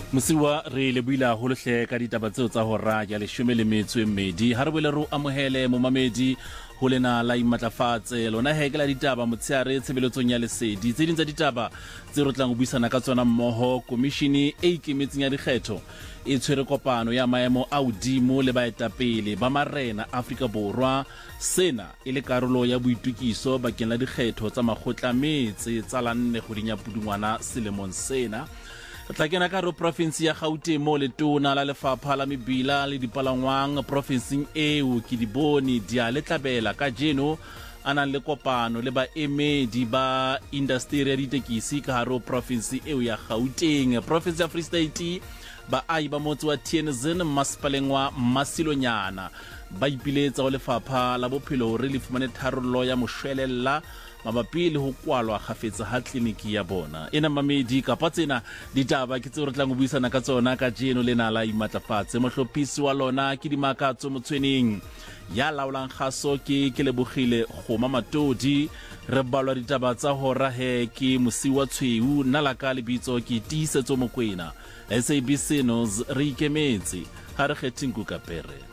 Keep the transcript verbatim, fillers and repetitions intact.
Mosiwa re le buila holohle ka ditaba tseo tsa hora ya leshome le metso e mmedi ha re bole ro amohele momamedi ho lena la imatlafatse lona he ke la ditaba motsheare tshebeletsong ya lesedi tse ding tsa ditaba tse re tlang go buisana ka tsona mmoho. Komishini e ikemetseng ya dikgetho e tshwere kopano ya maemo a hodimo le baetapele ba marena Afrika Borwa, sena e le karolo ya boitukiso bakeng la dikgetho tsa makgotla metse tsa la nne kgweding ya Pudungwana selemong sena. Tla kena ka ro province ya Gauteng mo letona la lefapha la mebila le dipalangwang provinceng eo ke di bone dia le tlabela ka jeno ana le kopano le baemedi ba industry ya ditekisi ka haro province eo ya Gauteng. Province ya Free State ba ai ba motse wa Tienzen Masipaleng wa Masilonyana ba ipiletsa go lefapha la bophelo re le fumane tharollo ya moshwelella mabapi le ho kwalwa khafetsa ha kliniki ya bona. Ena mamedi kapa tsena ditaba ke tse re tlang go buisana ka tsona ka jeno lena la imatlafatse. Mohlophisi wa lona ke dimakatso motshweneng ya laolang khaso ke ke lebogile Kgoma Matodi. Re balwa ditaba tsa hora he ke Mosiwa Tshweu nna la ka lebitso ke Tiisetso Mokwena. S A B C News re ikemetse ha re kgetheng ku kapere.